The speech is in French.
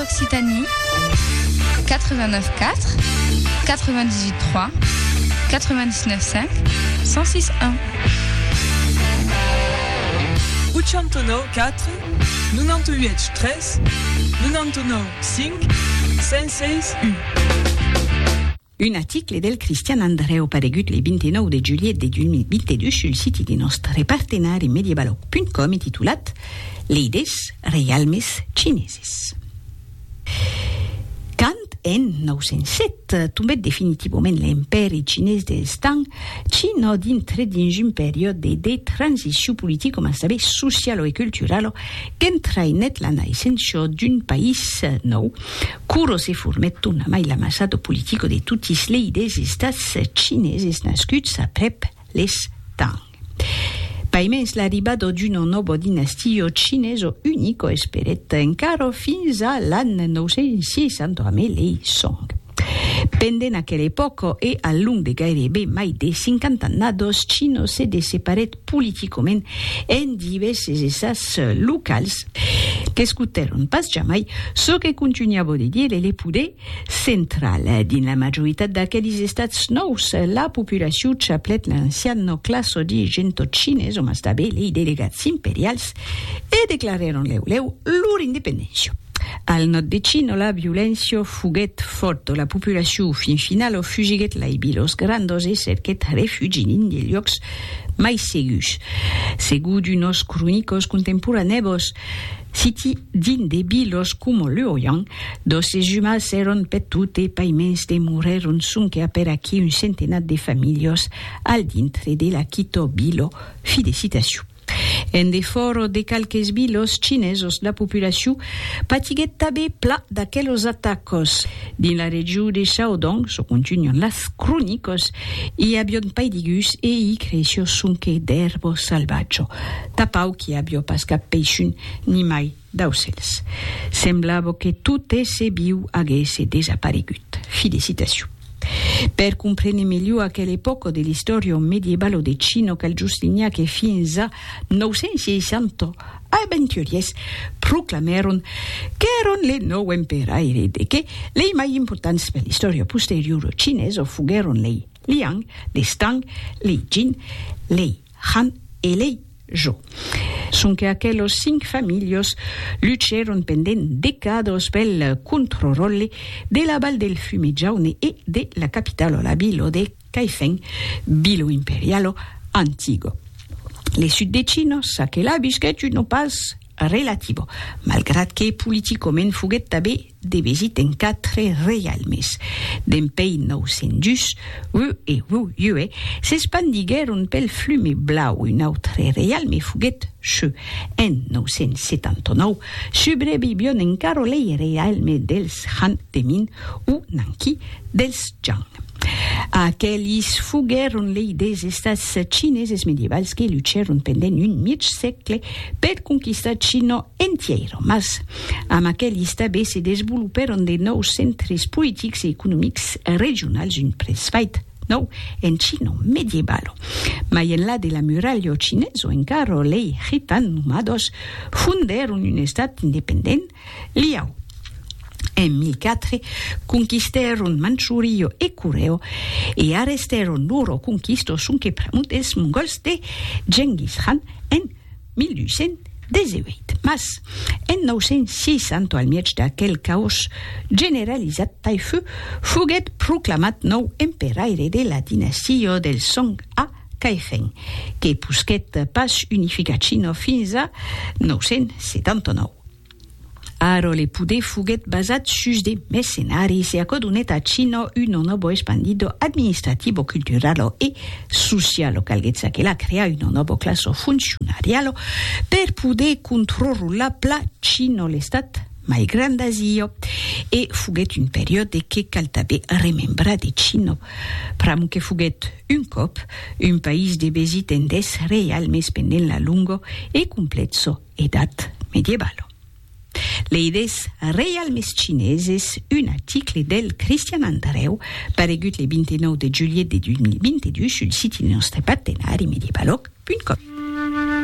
Occitanie 89.4, 98.3, 99.5, 106.1. 89.4, 98.3, 99.5, 106.1. Un article del Cristian Andreu paregut le 29 de juliet de 2022 sul siti di nostre partenari mediebaloc.com intitulat Leides realmes chineses. Quand en 907 tombet definitivament l'imperi xinès dels Tang, China dintre dins un periode de transició politica, com a saber, social e cultural, que entrainet la naixença d'un país nou, curo se formet una mai l'amassado politico de tutis les estats xineses nascuts aprep les Tang. Paimens l'arribado d'una nova dinastia cineso unico esperet encara fins a l'any 960 amb lei Song. Pendent aquella època e al long de gairebé mai de 50 annados, China se separet politicament en diverses estats locals que escuteron pas jamais ce que continuava de dir le poder central. Din la majoritat d'aquells estats nous, la populació xaplet l'anciana classe dirigente xinesa, com també les delegats imperials, e declareron leu lor independència. Al nord de China, la violència fuguet fort. La populació fin final fugiguet laibilos grandos e cerquet refugi in de llocs mai segurs. Segur d'unos cronicos contemporaneos, siti din de bilos como Luoyang, dos humains eron petut e paimens de moreron sunque per aquí un centenat de famílies al dintre de la quito bilo fi de citació. En defort de calques bilos chinesos, la populació patiguet també pla d'aquells atacos. Din la regió de Shaodong, so continuen las cronicos, hi avion paidigus e hi creció sunque d'herbo salvatge. Tapau qui avió pas cap peixun ni mai d'aucels. Semblava que tot ese viu hagués desaparegut. Fi de citació. Per comprendre millor aquella època de l'història medieval de Xina, cal justificar que fins a 960 aventuriers proclamaron que eren le nou emperaire de que les mai importants per l'història posterior xinesa fugueron les Liang, les Tang, les Jin, les Han e les Zhou. Son que aquellos 5 famílies lucharon pendent décades pel control de la Val del Fume Jaune e de la capitale, la bilo de Kaifeng, bilo imperialo antigo. Le sud de China, sa que la bisquet no pas relativo, malgrat que politicament fuguet també de visit en 4 realmes. D'empei 900, Yue s'espandigueron pel flume blau un altre realme fuguet che en 979 sobrevivion encara les realme dels Han de Min u Nanqi dels Zhang. Aquells fugueron les des estats xineses medievals que lucharon pendent un mig segle per conquistar Xina entiero. Mas amb aquells també se desenvoluparon de nous centres polítics i econòmics regionals un presfait nou en Xina medieval. Mai en la de la muralla xinesa encara les gitanos nomados fundaron un estat independent, Liao. En 1004 conquistaron Manchuria e Corea e arrestaron loro conquistos sunque pramut els mongols de Genghis Khan en 1818. Mas en 960, al mig d'aquell caos generalitzat Taifu, fuguet proclamat nou emperaire de la dinastia del Song a Kaifeng, que busquet pas unificat Xina fins a 979. Aro le poder fuguet basat sus de mercenaris e acodonet a China un novo expandido administrativo, culturalo e socialo, calguetza che la crea una nova classe funzionarialo per poder controlar pla China l'estat mai gran d'Asia e fuguet un periode che cal també remembrar de China, pramu que fuguet un cop un país de besit en des realmes pendent la lungo e complexo edat medievalo. Leides realmes chineses, un article del Cristian Andreu, paregut le 29 de juliet de 2022 sul siti nostre partenari mediebaloc.com.